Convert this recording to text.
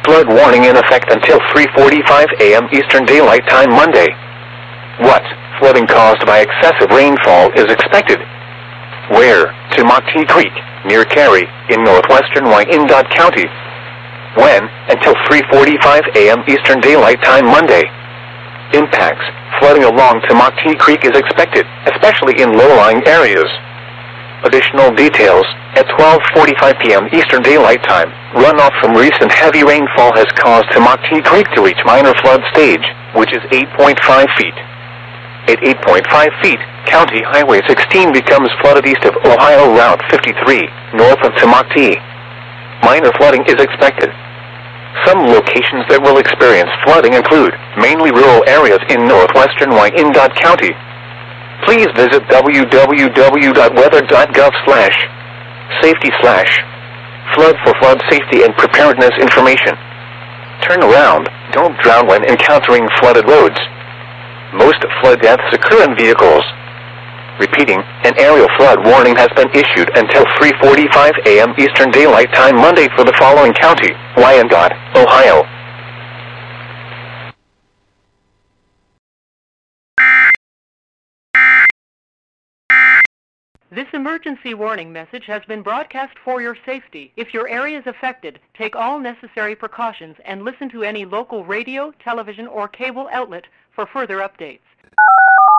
flood warning in effect until 3:45 a.m. Eastern Daylight Time Monday. What flooding caused by excessive rainfall is expected? Where? Tamaki Creek, near Cary, in northwestern Wyandotte County. When? Until 3:45 a.m. Eastern Daylight Time Monday. Impacts. Flooding along Tamaki Creek is expected, especially in low-lying areas. Additional details. At 12:45 p.m. Eastern Daylight Time, runoff from recent heavy rainfall has caused Tamaki Creek to reach minor flood stage, which is 8.5 feet. At 8.5 feet, County Highway 16 becomes flooded east of Ohio Route 53, north of Tamaki. Minor flooding is expected. Some locations that will experience flooding include mainly rural areas in northwestern Wyandotte County. Please visit www.weather.gov/safety/flood for flood safety and preparedness information. Turn around. Don't drown when encountering flooded roads. Most flood deaths occur in vehicles. Repeating, an aerial flood warning has been issued until 3:45 a.m. Eastern Daylight Time Monday for the following county: Wyandotte, Ohio. This emergency warning message has been broadcast for your safety. If your area is affected, take all necessary precautions and listen to any local radio, television, or cable outlet for further updates.